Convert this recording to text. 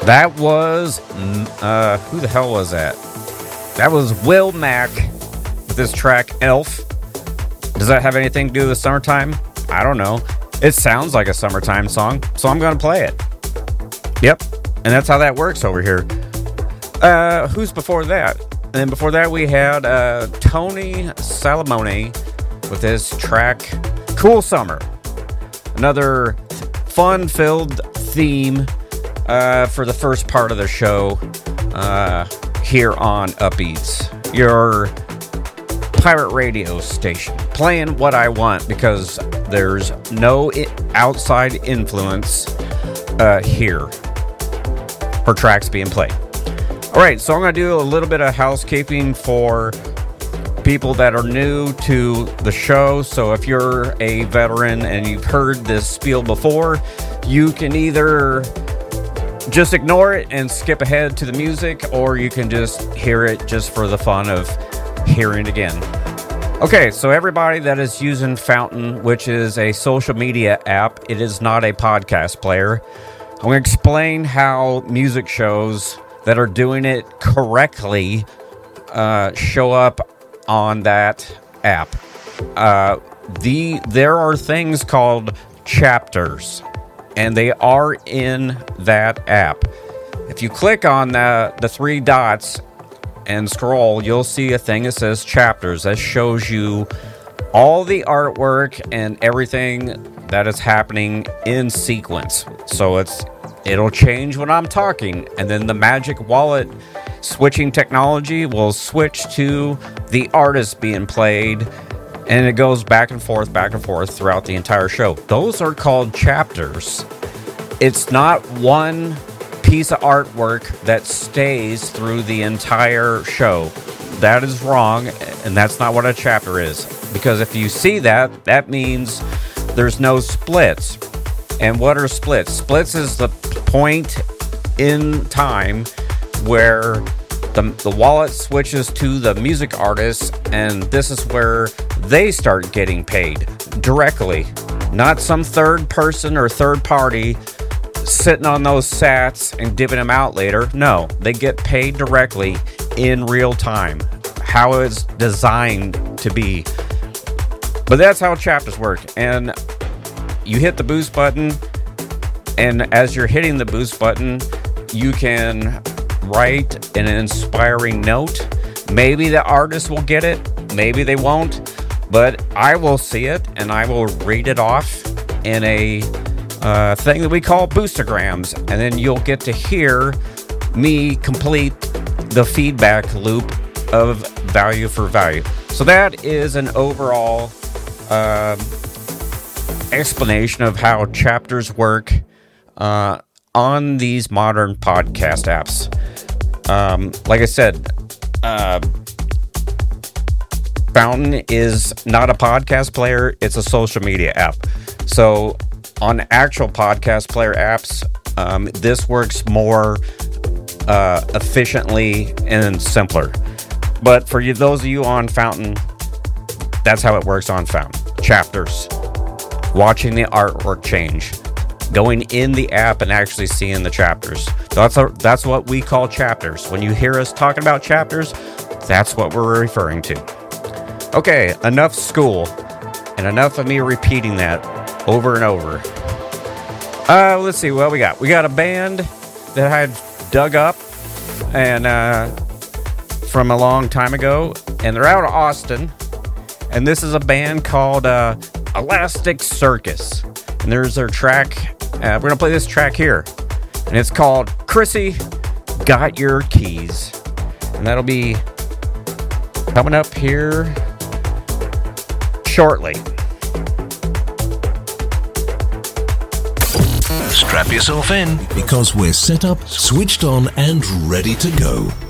That was, who the hell was that? That was Will Mack with this track, Elf. Does that have anything to do with summertime? I don't know. It sounds like a summertime song, so I'm going to play it. Yep, and that's how that works over here. Who's before that? And then before that, we had Tony Salamone with this track, Cool Summer. Another fun-filled theme for the first part of the show here on Upbeats, your pirate radio station, playing what I want because there's no outside influence here for tracks being played. All right, so I'm going to do a little bit of housekeeping for people that are new to the show. So if you're a veteran and you've heard this spiel before, you can either just ignore it and skip ahead to the music, or you can just hear it just for the fun of hearing it again. Okay, so everybody that is using Fountain, which is a social media app, it is not a podcast player. I'm going to explain how music shows that are doing it correctly show up on that app. There are things called chapters, and they are in that app. If you click on the three dots and scroll, you'll see a thing that says chapters. That shows you all the artwork and everything that is happening in sequence. So it'll change when I'm talking, and then the magic wallet switching technology will switch to the artist being played, and it goes back and forth throughout the entire show. Those are called chapters. It's not one piece of artwork that stays through the entire show. That is wrong, and that's not what a chapter is. Because if you see that, that means there's no splits. And what are splits? Splits is the point in time where the wallet switches to the music artist, and this is where they start getting paid directly. Not some third person or third party sitting on those sats and divvying them out later. No, they get paid directly in real time, how it's designed to be. But that's how chapters work. And you hit the boost button, and as you're hitting the boost button, you can write an inspiring note. Maybe the artist will get it, maybe they won't, but I will see it and I will read it off in a thing that we call boostograms, and then you'll get to hear me complete the feedback loop of value for value. So that is an overall explanation of how chapters work on these modern podcast apps. Like I said, Fountain is not a podcast player, it's a social media app. So on actual podcast player apps, this works more efficiently and simpler. But for those of you on Fountain, that's how it works on Fountain. Chapters. Watching the artwork change. Going in the app and actually seeing the chapters. That's what we call chapters. When you hear us talking about chapters, that's what we're referring to. Okay, enough school. And enough of me repeating that over and over. Let's see what we got. We got a band that I had dug up and from a long time ago, and they're out of Austin. And this is a band called Elastic Circus. And there's their track. We're going to play this track here. And it's called Chrissy Got Your Keys. And that'll be coming up here shortly. Strap yourself in, because we're set up, switched on, and ready to go.